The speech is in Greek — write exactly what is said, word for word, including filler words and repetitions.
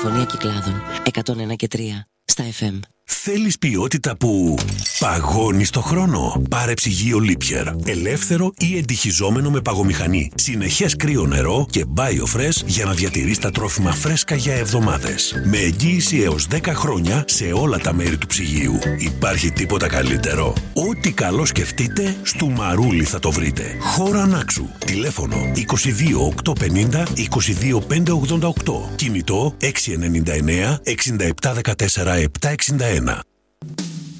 ραδιοφωνία Κυκλάδων εκατόν ένα και τρία στα εφ εμ. Θέλεις ποιότητα που παγώνει στο χρόνο? Πάρε ψυγείο Lipier. Ελεύθερο ή εντυχιζόμενο με παγομηχανή. Συνεχές κρύο νερό και BioFresh για να διατηρείς τα τρόφιμα φρέσκα για εβδομάδες. Με εγγύηση έως δέκα χρόνια σε όλα τα μέρη του ψυγείου. Υπάρχει τίποτα καλύτερο? Ό,τι καλό σκεφτείτε, στο Μαρούλι θα το βρείτε. Χώρα Ανάξου. Τηλέφωνο είκοσι δύο οκτακόσια πενήντα είκοσι δύο πεντακόσια ογδόντα οκτώ. Κινητό έξι εννιά εννιά εξήντα επτά δεκατέσσερα επτακόσια εξήντα ένα.